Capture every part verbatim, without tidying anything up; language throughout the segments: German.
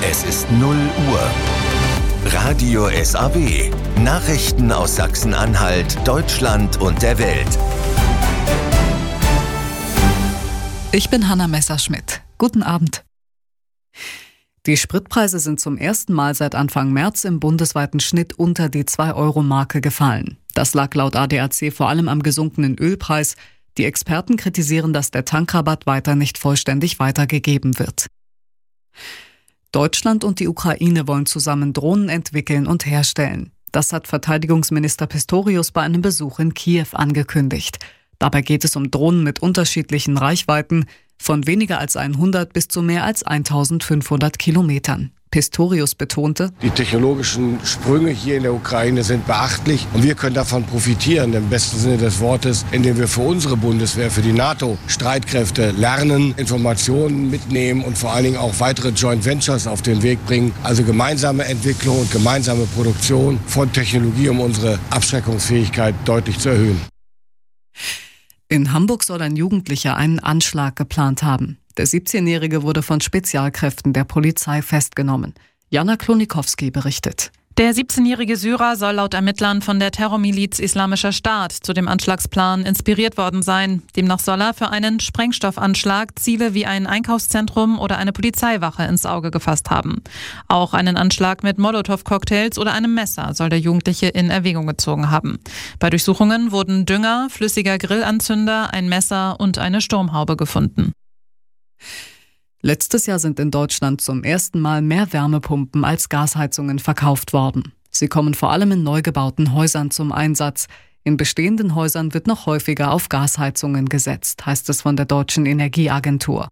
Es ist null Uhr. Radio S A W. Nachrichten aus Sachsen-Anhalt, Deutschland und der Welt. Ich bin Hanna Messerschmidt. Guten Abend. Die Spritpreise sind zum ersten Mal seit Anfang März im bundesweiten Schnitt unter die zwei Euro Marke gefallen. Das lag laut A D A C vor allem am gesunkenen Ölpreis. Die Experten kritisieren, dass der Tankrabatt weiter nicht vollständig weitergegeben wird. Deutschland und die Ukraine wollen zusammen Drohnen entwickeln und herstellen. Das hat Verteidigungsminister Pistorius bei einem Besuch in Kiew angekündigt. Dabei geht es um Drohnen mit unterschiedlichen Reichweiten, von weniger als hundert bis zu mehr als eintausendfünfhundert Kilometern. Pistorius betonte: Die technologischen Sprünge hier in der Ukraine sind beachtlich und wir können davon profitieren, im besten Sinne des Wortes, indem wir für unsere Bundeswehr, für die NATO-Streitkräfte lernen, Informationen mitnehmen und vor allen Dingen auch weitere Joint Ventures auf den Weg bringen. Also gemeinsame Entwicklung und gemeinsame Produktion von Technologie, um unsere Abschreckungsfähigkeit deutlich zu erhöhen. In Hamburg soll ein Jugendlicher einen Anschlag geplant haben. Der siebzehnjährige wurde von Spezialkräften der Polizei festgenommen. Jana Klonikowski berichtet. Der siebzehnjährige Syrer soll laut Ermittlern von der Terrormiliz Islamischer Staat zu dem Anschlagsplan inspiriert worden sein. Demnach soll er für einen Sprengstoffanschlag Ziele wie ein Einkaufszentrum oder eine Polizeiwache ins Auge gefasst haben. Auch einen Anschlag mit Molotow-Cocktails oder einem Messer soll der Jugendliche in Erwägung gezogen haben. Bei Durchsuchungen wurden Dünger, flüssiger Grillanzünder, ein Messer und eine Sturmhaube gefunden. Letztes Jahr sind in Deutschland zum ersten Mal mehr Wärmepumpen als Gasheizungen verkauft worden. Sie kommen vor allem in neu gebauten Häusern zum Einsatz. In bestehenden Häusern wird noch häufiger auf Gasheizungen gesetzt, heißt es von der Deutschen Energieagentur.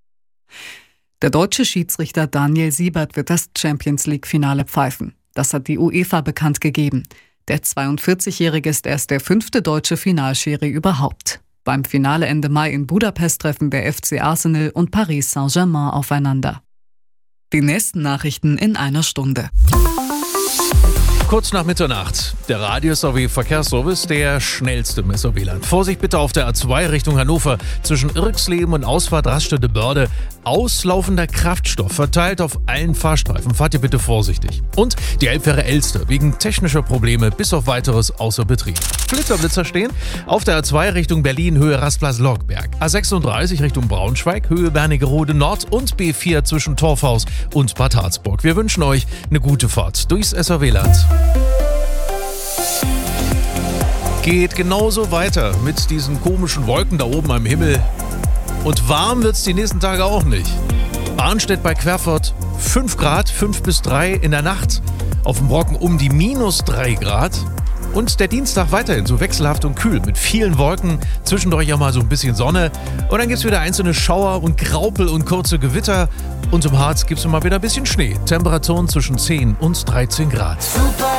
Der deutsche Schiedsrichter Daniel Siebert wird das Champions-League-Finale pfeifen. Das hat die UEFA bekannt gegeben. Der zweiundvierzigjährige ist erst der fünfte deutsche Finalschiri überhaupt. Beim Finale Ende Mai in Budapest treffen der F C Arsenal und Paris Saint-Germain aufeinander. Die nächsten Nachrichten in einer Stunde. Kurz nach Mitternacht. Der Radio S A W Verkehrsservice, der schnellste im S A W-Land. Vorsicht bitte auf der A zwei Richtung Hannover zwischen Irxleben und Ausfahrt Raststätte-Börde. Auslaufender Kraftstoff verteilt auf allen Fahrstreifen. Fahrt ihr bitte vorsichtig. Und die Elbfähre Elster wegen technischer Probleme bis auf weiteres außer Betrieb. Flitterblitzer stehen auf der A zwei Richtung Berlin Höhe Rastplatz Lockberg. A sechsunddreißig Richtung Braunschweig Höhe Wernigerode Nord und B vier zwischen Torfhaus und Bad Harzburg. Wir wünschen euch eine gute Fahrt durchs S A W-Land. Geht genauso weiter mit diesen komischen Wolken da oben am Himmel. Und warm wird's die nächsten Tage auch nicht. Arnstedt bei Querfurt fünf Grad, fünf bis drei in der Nacht. Auf dem Brocken um die minus drei Grad. Und der Dienstag weiterhin so wechselhaft und kühl mit vielen Wolken, zwischendurch auch mal so ein bisschen Sonne. Und dann gibt's wieder einzelne Schauer und Graupel und kurze Gewitter. Und im Harz gibt's mal wieder ein bisschen Schnee. Temperaturen zwischen zehn und dreizehn Grad.